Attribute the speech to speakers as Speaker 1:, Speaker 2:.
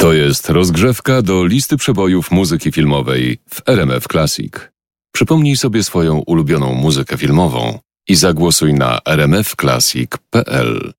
Speaker 1: To jest rozgrzewka do listy przebojów muzyki filmowej w RMF Classic. Przypomnij sobie swoją ulubioną muzykę filmową i zagłosuj na rmfclassic.pl.